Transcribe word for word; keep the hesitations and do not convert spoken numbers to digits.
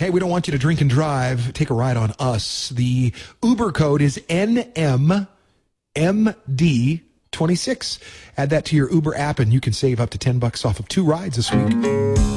Hey, we don't want you to drink and drive. Take a ride on us. The Uber code is N M M D twenty-six. Add that to your Uber app and you can save up to ten bucks off of two rides this week.